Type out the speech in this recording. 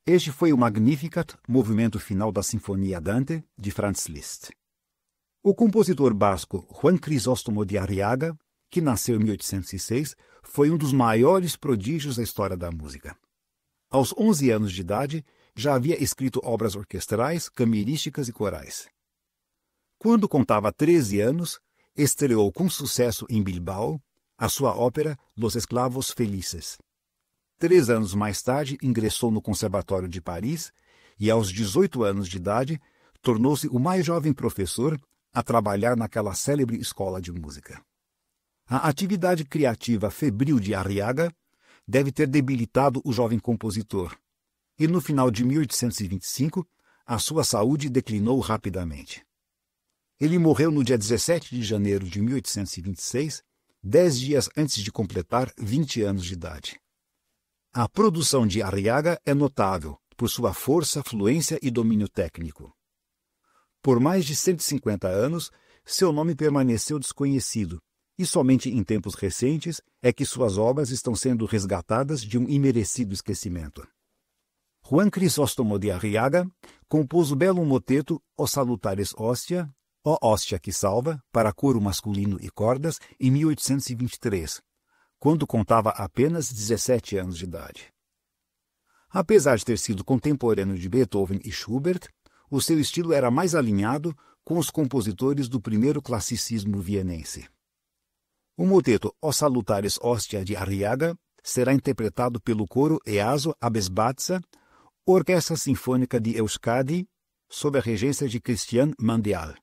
Este foi o Magnificat, movimento final da Sinfonia Andante, de Franz Liszt. O compositor basco Juan Crisóstomo de Arriaga, que nasceu em 1806, foi um dos maiores prodígios da história da música. Aos 11 anos de idade, já havia escrito obras orquestrais, camerísticas e corais. Quando contava 13 anos, estreou com sucesso em Bilbao a sua ópera Los Esclavos Felices. 3 anos mais tarde, ingressou no Conservatório de Paris e, aos 18 anos de idade, tornou-se o mais jovem professor a trabalhar naquela célebre escola de música. A atividade criativa febril de Arriaga deve ter debilitado o jovem compositor, e no final de 1825, a sua saúde declinou rapidamente. Ele morreu no dia 17 de janeiro de 1826, 10 dias antes de completar 20 anos de idade. A produção de Arriaga é notável por sua força, fluência e domínio técnico. Por mais de 150 anos, seu nome permaneceu desconhecido, e somente em tempos recentes é que suas obras estão sendo resgatadas de um imerecido esquecimento. Juan Crisóstomo de Arriaga compôs o belo moteto O Salutares Hostia, Ó Hóstia que Salva, para coro masculino e cordas, em 1823, quando contava apenas 17 anos de idade. Apesar de ter sido contemporâneo de Beethoven e Schubert, o seu estilo era mais alinhado com os compositores do primeiro classicismo vienense. O moteto O Salutares Hostia de Arriaga será interpretado pelo coro Easo Abesbatza, Orquestra Sinfônica de Euskadi, sob a regência de Christian Mandial.